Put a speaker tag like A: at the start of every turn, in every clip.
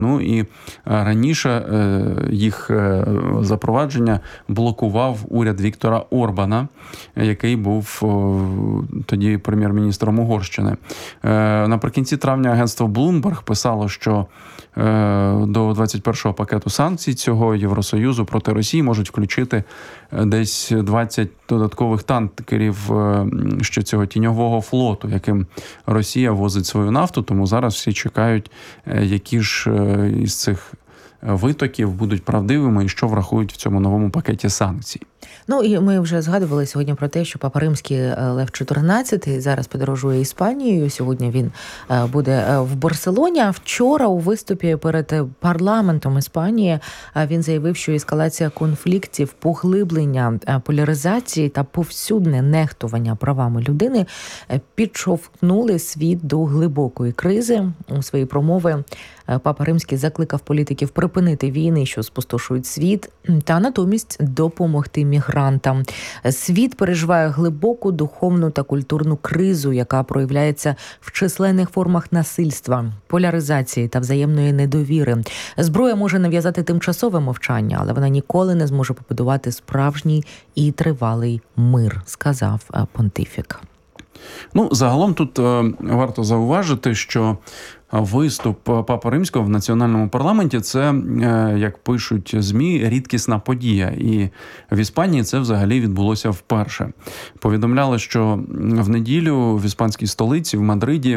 A: Ну і раніше їх запровадження блокував уряд Віктора Орбана, який був тоді прем'єр-міністром Угорщини. Наприкінці травня агентство Bloomberg писало, що до 21-го пакету санкцій цього Євросоюзу проти Росії можуть включити десь 20 додаткових танкерів ще цього тіньового флоту, яким Росія возить свою нафту. Тому зараз всі чекають, які ж із цих витоків будуть правдивими і що врахують в цьому новому пакеті санкцій.
B: Ну і ми вже згадували сьогодні про те, що Папа Римський Лев XIV зараз подорожує Іспанією. Сьогодні він буде в Барселоні. А вчора у виступі перед парламентом Іспанії він заявив, що ескалація конфліктів, поглиблення поляризації та повсюдне нехтування правами людини підштовхнули світ до глибокої кризи. У своїй промові Папа Римський закликав політиків припинити війни, що спустошують світ, та натомість допомогти мігрантам. Світ переживає глибоку духовну та культурну кризу, яка проявляється в численних формах насильства, поляризації та взаємної недовіри. Зброя може нав'язати тимчасове мовчання, але вона ніколи не зможе побудувати справжній і тривалий мир, сказав понтифік.
A: Ну, загалом тут варто зауважити, що виступ Папи Римського в національному парламенті – це, як пишуть ЗМІ, рідкісна подія. І в Іспанії це взагалі відбулося вперше. Повідомляли, що в неділю в іспанській столиці, в Мадриді,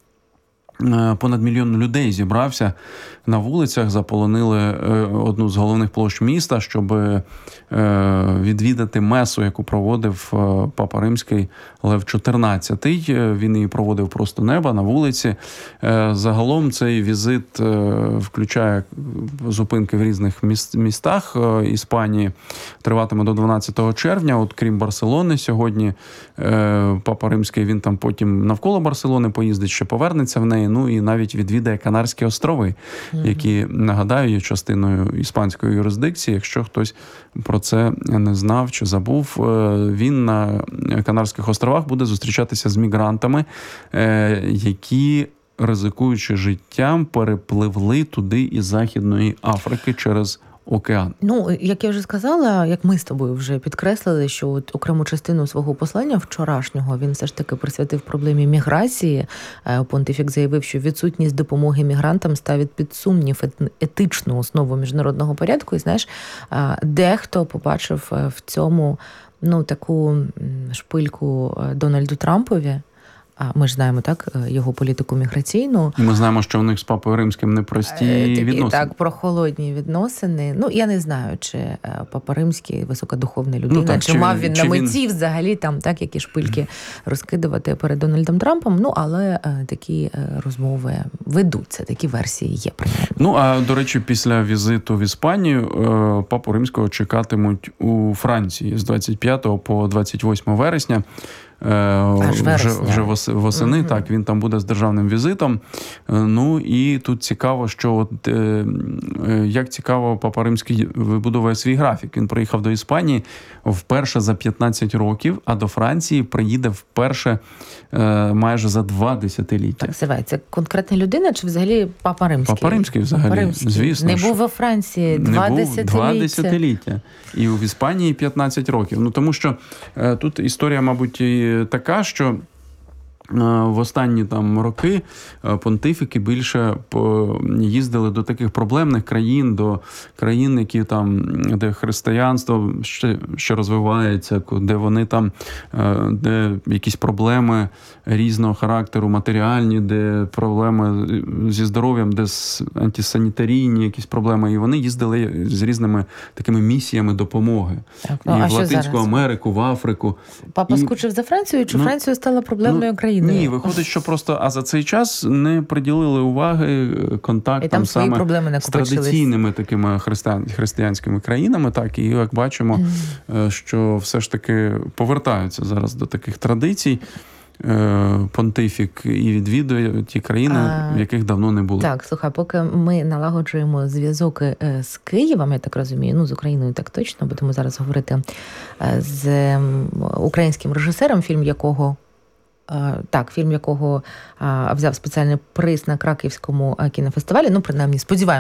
A: понад 1 мільйон людей зібрався на вулицях, заполонили одну з головних площ міста, щоб відвідати месу, яку проводив Папа Римський Лев XIV. Він її проводив просто неба на вулиці. Загалом цей візит включає зупинки в різних містах Іспанії. Триватиме до 12 червня. От крім Барселони, сьогодні Папа Римський, він там потім навколо Барселони поїздить, ще повернеться в неї. Ну і навіть відвідає Канарські острови, які, нагадаю, є частиною іспанської юрисдикції. Якщо хтось про це не знав чи забув, він на Канарських островах буде зустрічатися з мігрантами, які, ризикуючи життям, перепливли туди із Західної Африки через океан.
B: Ну, як я вже сказала, як ми з тобою вже підкреслили, що от окрему частину свого послання вчорашнього він все ж таки присвятив проблемі міграції. Понтифік заявив, що відсутність допомоги мігрантам ставить під сумнів етичну основу міжнародного порядку. І, знаєш, дехто побачив в цьому, таку шпильку Дональду Трампові. Ми ж знаємо, так, його політику міграційну.
A: Ми знаємо, що у них з Папою Римським непрості відносини.
B: Так, прохолодні відносини. Ну, я не знаю, чи Папа Римський високодуховна людина, чи мав він на меті взагалі там, так, які шпильки розкидувати перед Дональдом Трампом. Ну, але такі розмови ведуться, такі версії є.
A: Ну, а, до речі, після візиту в Іспанію Папу Римського чекатимуть у Франції з 25 по 28 вересня. Вже восени, так, він там буде з державним візитом. Ну, і тут цікаво, що як цікаво Папа Римський вибудовує свій графік. Він приїхав до Іспанії вперше за 15 років, а до Франції приїде вперше майже за 2 десятиліття.
B: Так, це конкретна людина чи взагалі Папа Римський?
A: Папа Римський взагалі, Папа Римський. Звісно.
B: Не був во Франції 2 десятиліття.
A: 2 десятиліття. І в Іспанії 15 років. Ну, тому що тут історія, мабуть, і така, що в останні роки понтифіки більше їздили до таких проблемних країн, до країн, які де християнство ще розвивається, де вони де якісь проблеми різного характеру, матеріальні, де проблеми зі здоров'ям, де антисанітарійні якісь проблеми. І вони їздили з різними такими місіями допомоги. Так, і в Латинську Америку, в Африку.
B: Папа скучив за Францією, чи Франція стала проблемною країною?
A: Ні, виходить, що просто за цей час не приділили уваги контактам саме з традиційними такими християнськими країнами. Так, і як бачимо, що все ж таки повертаються зараз до таких традицій. Понтифік і відвідує ті країни, в яких давно не було.
B: Так, слухай, поки ми налагоджуємо зв'язок з Києвом, я так розумію, з Україною так точно, будемо зараз говорити з українським режисером, фільм якого взяв спеціальний приз на Краківському кінофестивалі. Принаймні, сподіваємося,